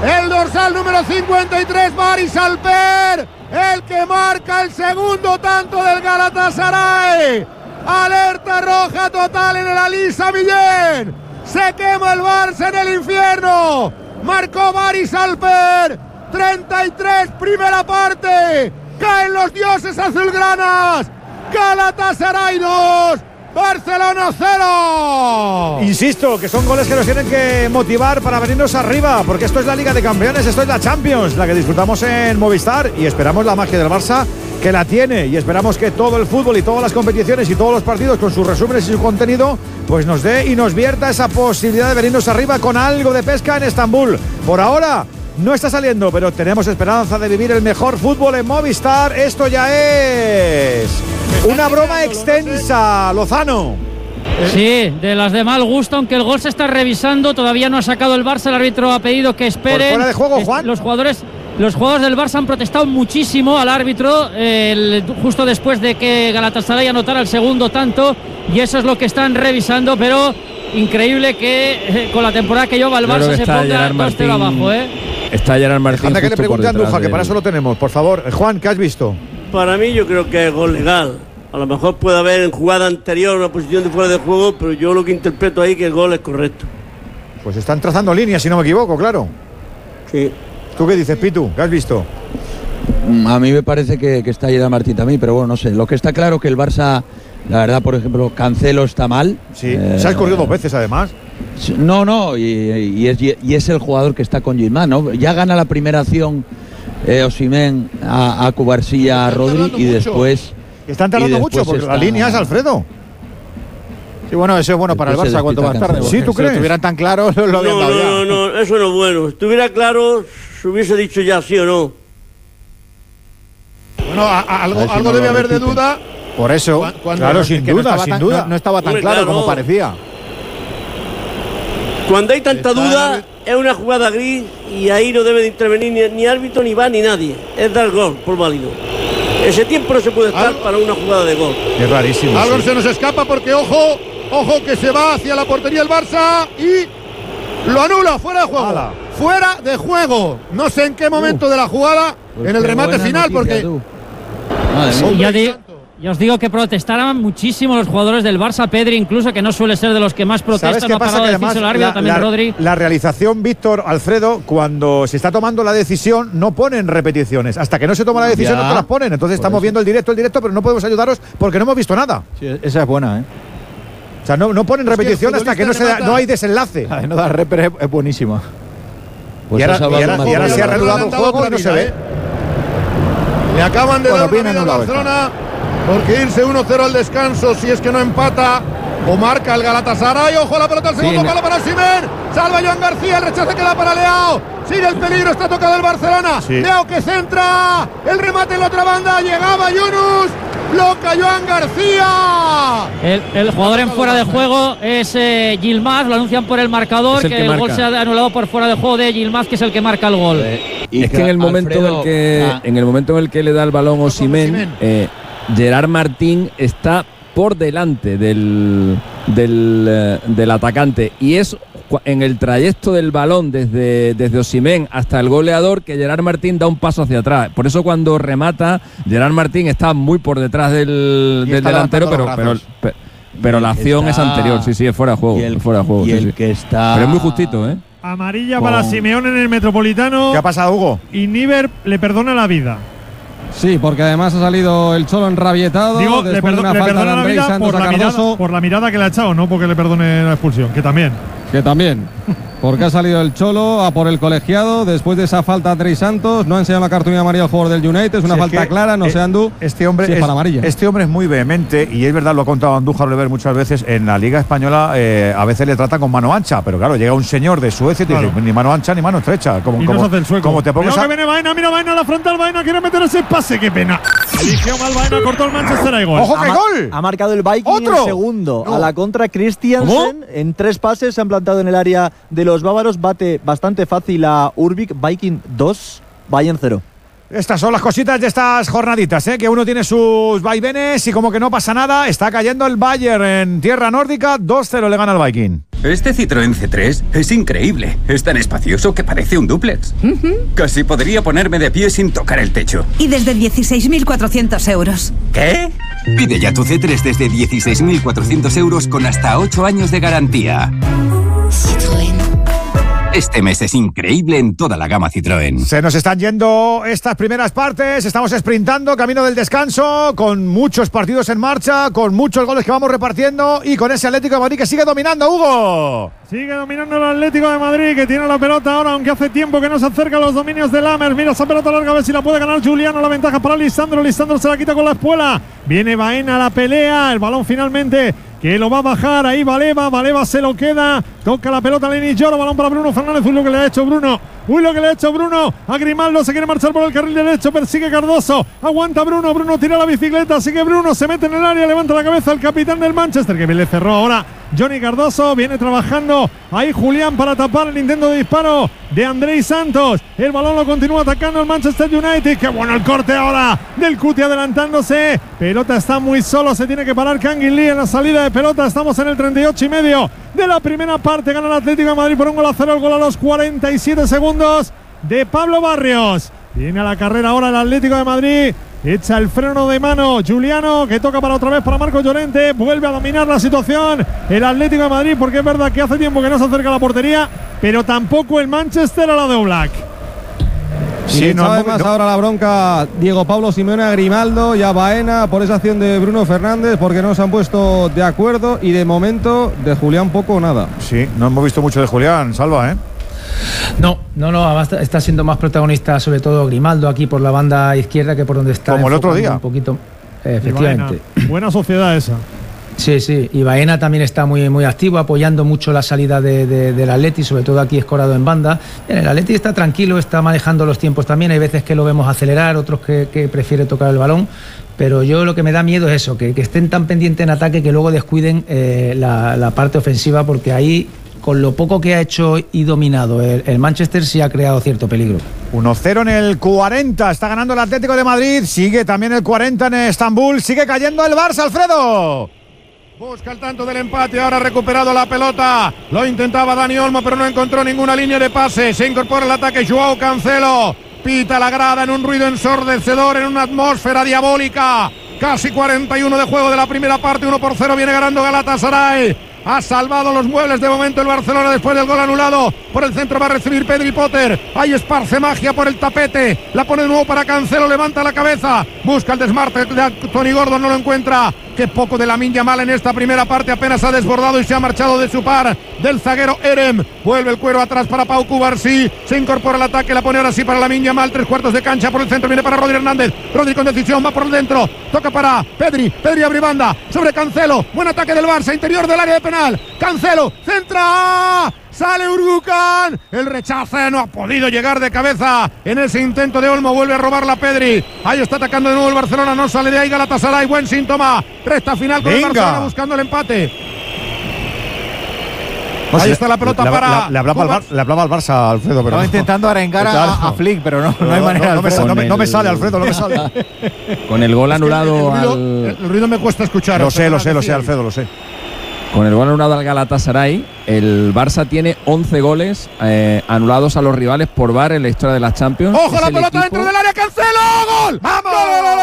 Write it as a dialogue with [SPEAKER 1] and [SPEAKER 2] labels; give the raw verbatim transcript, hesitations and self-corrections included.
[SPEAKER 1] el dorsal número cincuenta y tres, Baris Alper, el que marca el segundo tanto del Galatasaray. Alerta roja total en el Ali Sami Yen. Se quema el Barça en el infierno. Marcó Baris Alper. treinta y tres, primera parte. Caen los dioses azulgranas. Galatasaray dos, Barcelona cero.
[SPEAKER 2] Insisto, que son goles que nos tienen que motivar para venirnos arriba, porque esto es la Liga de Campeones, esto es la Champions, la que disfrutamos en Movistar, y esperamos la magia del Barça, que la tiene, y esperamos que todo el fútbol y todas las competiciones y todos los partidos con sus resúmenes y su contenido pues nos dé y nos vierta esa posibilidad de venirnos arriba con algo de pesca en Estambul. Por ahora no está saliendo, pero tenemos esperanza de vivir el mejor fútbol en Movistar. Esto ya es una broma extensa, Lozano.
[SPEAKER 3] Sí, de las de mal gusto, aunque el gol se está revisando, todavía no ha sacado el Barça, el árbitro ha pedido que esperen.
[SPEAKER 2] ¿Por fuera de juego, Juan?
[SPEAKER 3] Los jugadores, los jugadores del Barça han protestado muchísimo al árbitro el, justo después de que Galatasaray anotara el segundo tanto, y eso es lo que están revisando, pero increíble que eh, con la temporada que lleva el Barça se ponga dos cero abajo, ¿eh?
[SPEAKER 4] Está Gerard Martín.
[SPEAKER 2] Anda, que le pregunte a Andújar, que
[SPEAKER 4] del...
[SPEAKER 2] para eso lo tenemos. Por favor, Juan, ¿qué has visto?
[SPEAKER 5] Para mí yo creo que es gol legal. A lo mejor puede haber en jugada anterior una posición de fuera de juego, pero yo lo que interpreto ahí que el gol es correcto.
[SPEAKER 2] Pues están trazando líneas, si no me equivoco, claro.
[SPEAKER 5] Sí.
[SPEAKER 2] ¿Tú qué dices, Pitu? ¿Qué has visto?
[SPEAKER 6] A mí me parece que, que está Gerard Martín también, pero bueno, no sé. Lo que está claro que el Barça, la verdad, por ejemplo, Cancelo está mal.
[SPEAKER 2] Sí,
[SPEAKER 6] eh,
[SPEAKER 2] se ha escurrido dos veces además.
[SPEAKER 6] No, no, y, y, es, y es el jugador que está con Griezmann, ¿no? Ya gana la primera acción eh, Osimhen a, a Cubarsí, a Rodri, y después...
[SPEAKER 2] Están tardando mucho porque está... la línea es Alfredo.
[SPEAKER 7] Sí, bueno, eso es bueno para el Barça cuanto más tarde.
[SPEAKER 2] Sí, ¿tú
[SPEAKER 7] si
[SPEAKER 2] crees?
[SPEAKER 7] Si estuvieran tan claros, lo habían
[SPEAKER 5] no,
[SPEAKER 7] dado ya.
[SPEAKER 5] No, no, no, eso no es bueno. Si estuviera claro, se hubiese dicho ya sí o no.
[SPEAKER 1] Bueno, a, a, algo, a algo no debe haber de duda.
[SPEAKER 7] Por eso,
[SPEAKER 1] Cuando, cuando
[SPEAKER 2] claro,
[SPEAKER 1] no,
[SPEAKER 2] sin
[SPEAKER 7] que
[SPEAKER 2] duda,
[SPEAKER 7] no
[SPEAKER 2] sin
[SPEAKER 7] tan,
[SPEAKER 2] duda.
[SPEAKER 7] No, no estaba tan
[SPEAKER 5] Hombre,
[SPEAKER 7] claro,
[SPEAKER 5] claro
[SPEAKER 7] como parecía.
[SPEAKER 5] Cuando hay tanta duda, es una jugada gris y ahí no debe de intervenir ni, ni árbitro, ni va, ni nadie. Es dar gol por válido. Ese tiempo no se puede estar
[SPEAKER 1] Algo,
[SPEAKER 5] para una jugada de gol.
[SPEAKER 2] Es rarísimo.
[SPEAKER 1] Algo
[SPEAKER 2] sí.
[SPEAKER 1] se nos escapa porque, ojo, ojo que se va hacia la portería el Barça y lo anula, fuera de juego.
[SPEAKER 2] Ala.
[SPEAKER 1] Fuera de juego. No sé en qué momento uh, de la jugada,
[SPEAKER 6] pues
[SPEAKER 1] en el remate final,
[SPEAKER 6] noticia,
[SPEAKER 1] porque...
[SPEAKER 3] Sí, ya, di, ya os digo que protestaran muchísimo los jugadores del Barça, Pedri incluso, que no suele ser de los que más protestan.
[SPEAKER 2] ¿Sabes qué
[SPEAKER 3] no
[SPEAKER 2] pasa?
[SPEAKER 3] ha
[SPEAKER 2] Que
[SPEAKER 3] de
[SPEAKER 2] además
[SPEAKER 3] el árbitro,
[SPEAKER 2] la,
[SPEAKER 3] también
[SPEAKER 2] la,
[SPEAKER 3] Rodri.
[SPEAKER 2] la realización, Víctor, Alfredo, cuando se está tomando la decisión, no ponen repeticiones. Hasta que no se toma la decisión, ya. no te las ponen. Entonces estamos eso. viendo el directo, el directo, pero no podemos ayudaros porque no hemos visto nada.
[SPEAKER 7] Sí, esa es buena, ¿eh?
[SPEAKER 2] O sea, no, no ponen es repetición que hasta que no, se da, no hay desenlace.
[SPEAKER 7] Ay, no da rep, es, es buenísima.
[SPEAKER 2] Pues y ahora, y ahora, y ahora se ha reanudado el juego y no se ve.
[SPEAKER 1] Le acaban de
[SPEAKER 7] bueno,
[SPEAKER 1] dar una vida a Barcelona porque irse uno cero al descanso, si es que no empata o marca el Galatasaray. Ojo, la pelota al segundo sí, palo para Osimhen. Salva Joan García, el rechace queda para Leao. Sigue el peligro, está tocado el Barcelona. Sí. Leao que centra. El remate en la otra banda. Llegaba Yunus. Bloca Joan García.
[SPEAKER 3] El, el jugador en fuera de juego es eh, Yilmaz, lo anuncian por el marcador, el que, que el marca. gol se ha anulado por fuera de juego de Yilmaz, que es el que marca el gol.
[SPEAKER 4] Eh, y es que en el momento Alfredo, en el que ah. en el momento en el que le da el balón Osimhen, eh, Gerard Martín está por delante del del, eh, del atacante, y es en el trayecto del balón desde, desde Osimhen hasta el goleador que Gerard Martín da un paso hacia atrás. Por eso cuando remata, Gerard Martín está muy por detrás del, del delantero, pero, pero, pero, pero la acción está, es anterior, sí, sí, es fuera de juego.
[SPEAKER 6] Y el,
[SPEAKER 4] fuera de juego,
[SPEAKER 6] y
[SPEAKER 4] sí,
[SPEAKER 6] el
[SPEAKER 4] sí.
[SPEAKER 6] que está...
[SPEAKER 4] Pero es muy justito, ¿eh?
[SPEAKER 8] Amarilla Con... para Simeone en el Metropolitano.
[SPEAKER 2] ¿Qué ha pasado, Hugo?
[SPEAKER 8] Y Níver le perdona la vida.
[SPEAKER 9] Sí, porque además ha salido el Cholo enrabietado.
[SPEAKER 8] Digo,
[SPEAKER 9] después
[SPEAKER 8] le, perdo,
[SPEAKER 9] de una
[SPEAKER 8] le
[SPEAKER 9] falta
[SPEAKER 8] perdona
[SPEAKER 9] de
[SPEAKER 8] la vida
[SPEAKER 9] Santos
[SPEAKER 8] por la, mirada, por la mirada que le ha echado, no porque le perdone la expulsión, que también.
[SPEAKER 9] Que también. Porque ha salido el Cholo a por el colegiado después de esa falta a Andrés Santos. No ha enseñado la cartulina amarilla al jugador del United. Es una sí, falta es clara, no eh, sé, Andú.
[SPEAKER 2] Este hombre,
[SPEAKER 9] sí, es
[SPEAKER 2] es,
[SPEAKER 9] para amarilla.
[SPEAKER 2] Este hombre es muy vehemente y es verdad, lo ha contado Andújar Oliver muchas veces. En la Liga Española eh, a veces le tratan con mano ancha, pero claro, llega un señor de Suecia y te claro. dice ni mano ancha ni mano estrecha. Como,
[SPEAKER 8] y
[SPEAKER 2] como,
[SPEAKER 8] no se hace el sueco.
[SPEAKER 2] Como te pongas
[SPEAKER 8] mira
[SPEAKER 2] a...
[SPEAKER 8] que viene Baena, mira Baena, la frontal Baena, quiere meter ese pase, qué pena. Eligió mal Baena, cortó el Manchester y gol.
[SPEAKER 2] ¡Ojo, qué gol!
[SPEAKER 10] Ha marcado el Viking
[SPEAKER 2] ¿Otro?
[SPEAKER 10] el segundo.
[SPEAKER 2] No.
[SPEAKER 10] A la contra Christiansen, en tres pases se han plantado en el área de los bávaros. Bate bastante fácil a Urbik. Viking dos, Bayern cero.
[SPEAKER 2] Estas son las cositas de estas jornaditas, ¿eh? Que uno tiene sus vaivenes y como que no pasa nada. Está cayendo el Bayern en tierra nórdica. dos cero le gana el Viking.
[SPEAKER 11] Este Citroën C tres es increíble. Es tan espacioso que parece un dúplex. Uh-huh. Casi podría ponerme de pie sin tocar el techo.
[SPEAKER 12] Y desde dieciséis mil cuatrocientos euros.
[SPEAKER 11] ¿Qué? Pide ya tu C tres desde dieciséis mil cuatrocientos euros con hasta ocho años de garantía.
[SPEAKER 12] Citroën.
[SPEAKER 11] Este mes es increíble en toda la gama Citroën.
[SPEAKER 2] Se nos están yendo estas primeras partes, estamos sprintando, camino del descanso, con muchos partidos en marcha, con muchos goles que vamos repartiendo y con ese Atlético de Madrid que sigue dominando, Hugo.
[SPEAKER 8] Sigue dominando el Atlético de Madrid, que tiene la pelota ahora, aunque hace tiempo que no se acerca a los dominios de Lammers. Mira esa pelota larga, a ver si la puede ganar Juliano. La ventaja para Lisandro. Lisandro se la quita con la espuela. Viene Baena a la pelea. El balón finalmente que lo va a bajar. Ahí Valeva. Valeva se lo queda. Toca la pelota a Lenis Lloro. Balón para Bruno Fernández. Uy, lo que le ha hecho Bruno. Uy, lo que le ha hecho Bruno. A Grimaldo se quiere marchar por el carril derecho. Persigue Cardoso. Aguanta Bruno. Bruno tira la bicicleta. Sigue Bruno. Se mete en el área. Levanta la cabeza el capitán del Manchester, que le cerró ahora Johnny Cardoso. Viene trabajando ahí Julián para tapar el intento de disparo de Andrei Santos. El balón lo continúa atacando el Manchester United. Qué bueno el corte ahora del Cuti adelantándose. Pelota está muy solo. Se tiene que parar Kangin Lee en la salida de pelota. Estamos en el treinta y ocho y medio de la primera parte. Gana el Atlético de Madrid por un gol a cero. El gol a los cuarenta y siete segundos de Pablo Barrios. Viene a la carrera ahora el Atlético de Madrid. Echa el freno de mano Juliano, que toca para otra vez para Marco Llorente. Vuelve a dominar la situación el Atlético de Madrid, porque es verdad que hace tiempo que no se acerca a la portería, pero tampoco el Manchester a la de Oblak.
[SPEAKER 9] Sí, no, además no. Ahora la bronca Diego Pablo Simeone a Grimaldo y a Baena por esa acción de Bruno Fernández, porque no se han puesto de acuerdo, y de momento de Julián poco o nada.
[SPEAKER 2] Sí, no hemos visto mucho de Julián, Salva, ¿eh?
[SPEAKER 13] No, no, no, además está siendo más protagonista sobre todo Grimaldo aquí por la banda izquierda que por donde está.
[SPEAKER 2] Como el otro día.
[SPEAKER 13] Un poquito, eh, efectivamente.
[SPEAKER 8] Baena, buena sociedad esa.
[SPEAKER 13] Sí, sí, y Baena también está muy, muy activo, apoyando mucho la salida de, de, del Atleti, sobre todo aquí escorado en banda. El Atleti está tranquilo, está manejando los tiempos también, hay veces que lo vemos acelerar, otros que, que prefiere tocar el balón, pero yo lo que me da miedo es eso, que, que estén tan pendientes en ataque que luego descuiden eh, la, la parte ofensiva, porque ahí, con lo poco que ha hecho y dominado el, el Manchester, sí ha creado cierto peligro.
[SPEAKER 2] uno cero en el cuarenta, está ganando el Atlético de Madrid, sigue también el cuarenta en Estambul, sigue cayendo el Barça, Alfredo.
[SPEAKER 1] Busca el tanto del empate, ahora ha recuperado la pelota, lo intentaba Dani Olmo pero no encontró ninguna línea de pase, se incorpora el ataque Joao Cancelo, pita la grada en un ruido ensordecedor, en una atmósfera diabólica, casi cuarenta y uno de juego de la primera parte, uno por cero viene ganando Galatasaray. Ha salvado los muebles de momento el Barcelona después del gol anulado. Por el centro va a recibir Pedri Potter. Ahí esparce magia por el tapete. La pone de nuevo para Cancelo. Levanta la cabeza. Busca el desmarte de Tony Gordon. No lo encuentra. Qué poco de Lamine Yamal en esta primera parte. Apenas ha desbordado y se ha marchado de su par. Del zaguero Erem. Vuelve el cuero atrás para Pau Cubarsí. Se incorpora el ataque. La pone ahora sí para Lamine Yamal. Tres cuartos de cancha por el centro. Viene para Rodri Hernández. Rodri con decisión. Va por el dentro. Toca para Pedri. Pedri abre banda. Sobre Cancelo. Buen ataque del Barça. Interior del área de penal. Cancelo, centra, sale Urgucan, el rechace no ha podido llegar de cabeza en ese intento de Olmo, vuelve a robar la Pedri, ahí está atacando de nuevo el Barcelona, no sale de ahí Galatasaray, buen síntoma, recta final con Venga. el Barcelona buscando el empate.
[SPEAKER 2] Pues ahí está la pelota le, para. Le, le, hablaba al Bar, le hablaba al Barça, Alfredo. Pero
[SPEAKER 7] Estaba no. intentando arengar
[SPEAKER 2] claro.
[SPEAKER 7] a, a Flick, pero no, no, no hay manera.
[SPEAKER 2] No, no, me, no, me, no me sale, Alfredo, no me sale.
[SPEAKER 4] Con el gol anulado
[SPEAKER 1] el, el, ruido,
[SPEAKER 4] al.
[SPEAKER 1] el ruido me cuesta escuchar.
[SPEAKER 2] Lo sé, lo sé, lo sé, Alfredo, lo sé.
[SPEAKER 4] Con el gol anulado al Galatasaray, el Barça tiene once goles eh, anulados a los rivales por V A R en la historia de las Champions.
[SPEAKER 1] ¡Ojo, la pelota dentro del área! ¡Cancelo! ¡Gol! ¡Vamos! ¡Gol, gol, gol!